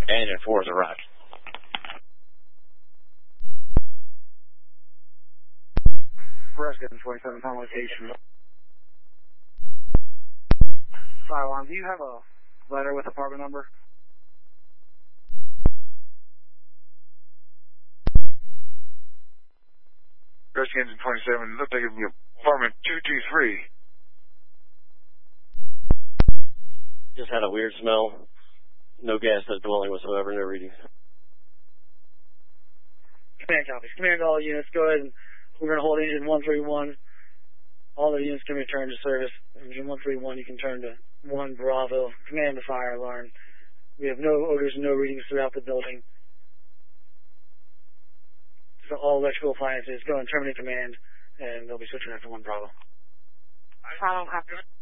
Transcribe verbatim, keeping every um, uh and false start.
Engine four is a rock. Rescue twenty-seven, on location. Fire alarm, do you have a letter with apartment number? Rescue Engine twenty-seven, looks like it'll be apartment two two three. Just had a weird smell. No gas at the dwelling whatsoever, no reading. Command copies. Command all units, go ahead and we're going to hold engine one three one. All the units can return to service. Engine one three one, you can turn to one Bravo. Command the fire alarm. We have no odors and no readings throughout the building. So all electrical appliances, go and terminate command, and they'll be switching after one Bravo. Follow after.